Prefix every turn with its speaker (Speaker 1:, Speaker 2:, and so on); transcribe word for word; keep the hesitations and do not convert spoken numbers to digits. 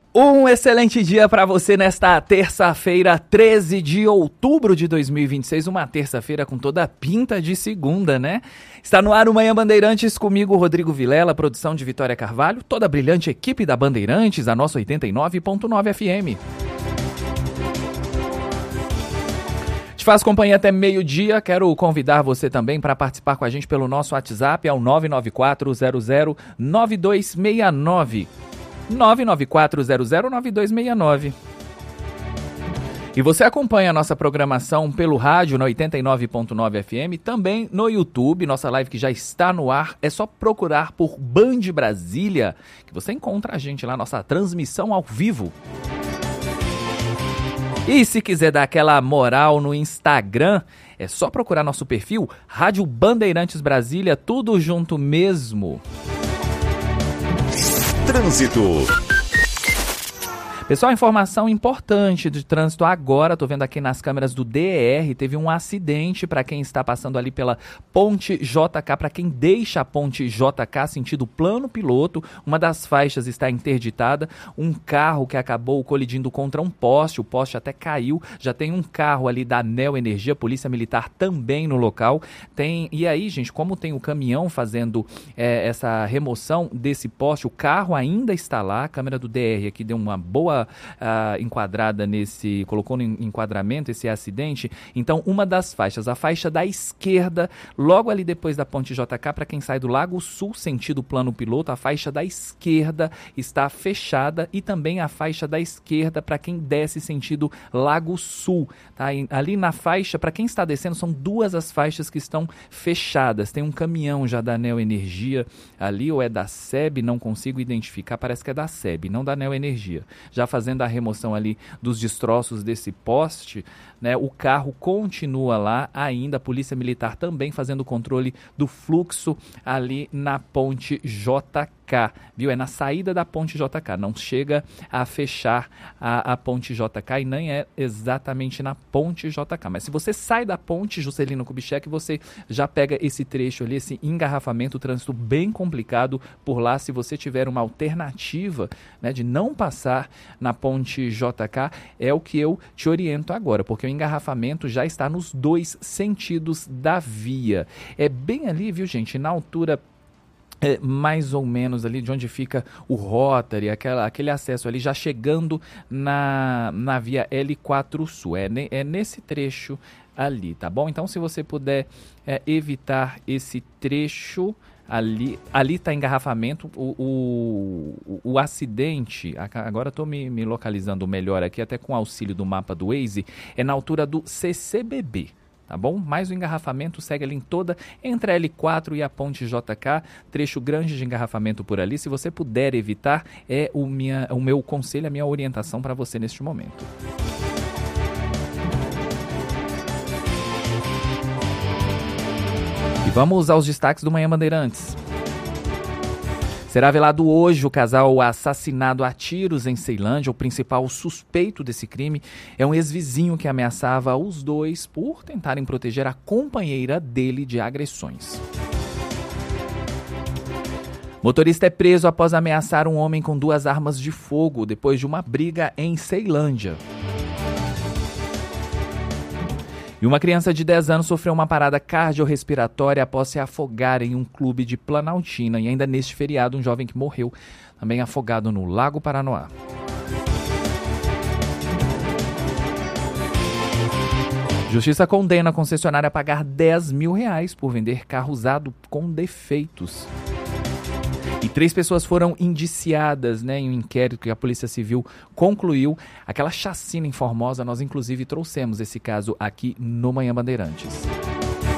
Speaker 1: Um excelente dia para você nesta terça-feira, treze de outubro de dois mil e vinte e seis, uma terça-feira com toda a pinta de segunda, né? Está no ar o Manhã Bandeirantes, comigo Rodrigo Vilela, produção de Vitória Carvalho, toda a brilhante equipe da Bandeirantes, a nossa oitenta e nove ponto nove F M. Te faz companhia até meio-dia, quero convidar você também para participar com a gente pelo nosso WhatsApp, é o nove nove quatro zero zero nove dois seis nove. nove nove quatro zero zero nove dois seis nove. E você acompanha a nossa programação pelo rádio na oitenta e nove ponto nove F M, também no YouTube, nossa live que já está no ar, é só procurar por Band Brasília, que você encontra a gente lá, nossa transmissão ao vivo. E se quiser dar aquela moral no Instagram, é só procurar nosso perfil, Rádio Bandeirantes Brasília, tudo junto mesmo.
Speaker 2: Trânsito.
Speaker 1: Pessoal, informação importante de trânsito agora, tô vendo aqui nas câmeras do D E R, teve um acidente para quem está passando ali pela Ponte J K, para quem deixa a Ponte J K sentido plano piloto, uma das faixas está interditada, um carro que acabou colidindo contra um poste, o poste até caiu, já tem um carro ali da Neo Energia, Polícia Militar também no local, tem, e aí gente, como tem o caminhão fazendo é, essa remoção desse poste, o carro ainda está lá, a câmera do D E R aqui deu uma boa Uh, enquadrada nesse, colocou no enquadramento esse acidente. Então uma das faixas, a faixa da esquerda, logo ali depois da Ponte J K, para quem sai do Lago Sul sentido plano piloto, a faixa da esquerda está fechada e também a faixa da esquerda para quem desce sentido Lago Sul, tá? E ali na faixa, para quem está descendo, são duas as faixas que estão fechadas, tem um caminhão já da Neo Energia ali, ou é da S E B, não consigo identificar, parece que é da S E B, não da Neo Energia, já fazendo a remoção ali dos destroços desse poste, né? O carro continua lá ainda, a Polícia Militar também fazendo o controle do fluxo ali na Ponte J K, viu? É na saída da Ponte J K, não chega a fechar a, a Ponte J K e nem é exatamente na Ponte J K, mas se você sai da Ponte Juscelino Kubitschek, você já pega esse trecho ali, esse engarrafamento, o trânsito bem complicado por lá. Se você tiver uma alternativa, né, de não passar na Ponte J K, é o que eu te oriento agora, porque o engarrafamento já está nos dois sentidos da via. É bem ali, viu gente, na altura É, mais ou menos ali de onde fica o Rotary, aquela, aquele acesso ali já chegando na, na via L quatro Sul, é, ne, é nesse trecho ali, tá bom? Então se você puder é, evitar esse trecho ali, ali está engarrafamento, o, o, o acidente, agora estou me, me localizando melhor aqui, até com auxílio do mapa do Waze, é na altura do C C B B. Tá bom? Mas o engarrafamento segue ali em toda, entre a L quatro e a Ponte J K, trecho grande de engarrafamento por ali. Se você puder evitar, é o, minha, o meu conselho, a minha orientação para você neste momento. E vamos aos destaques do Manhã Bandeirantes. Será velado hoje o casal assassinado a tiros em Ceilândia. O principal suspeito desse crime é um ex-vizinho que ameaçava os dois por tentarem proteger a companheira dele de agressões. Motorista é preso após ameaçar um homem com duas armas de fogo depois de uma briga em Ceilândia. E uma criança de dez anos sofreu uma parada cardiorrespiratória após se afogar em um clube de Planaltina. E ainda neste feriado, um jovem que morreu, também afogado no Lago Paranoá. Justiça condena a concessionária a pagar dez mil reais por vender carro usado com defeitos. E três pessoas foram indiciadas, né, em um inquérito que a Polícia Civil concluiu. Aquela chacina em Formosa, nós inclusive trouxemos esse caso aqui no Manhã Bandeirantes.